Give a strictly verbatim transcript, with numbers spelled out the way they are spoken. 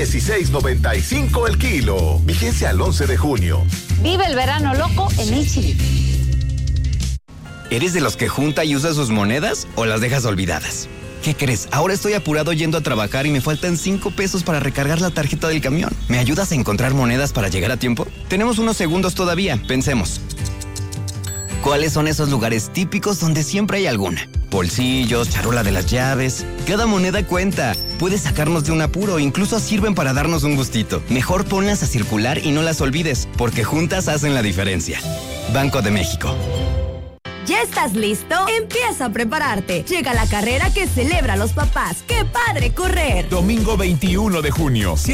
dieciséis noventa y cinco el kilo. Vigencia al once de junio. Vive el verano loco en H-E-B. ¿Eres de los que junta y usa sus monedas o las dejas olvidadas? ¿Qué crees? Ahora estoy apurado yendo a trabajar y me faltan cinco pesos para recargar la tarjeta del camión. ¿Me ayudas a encontrar monedas para llegar a tiempo? Tenemos unos segundos todavía, pensemos. ¿Cuáles son esos lugares típicos donde siempre hay alguna? Bolsillos, charola de las llaves. Cada moneda cuenta. Puede sacarnos de un apuro, incluso sirven para darnos un gustito. Mejor ponlas a circular y no las olvides, porque juntas hacen la diferencia. Banco de México. ¿Ya estás listo? Empieza a prepararte. Llega la carrera que celebra a los papás. ¡Qué padre correr! Domingo veintiuno de junio.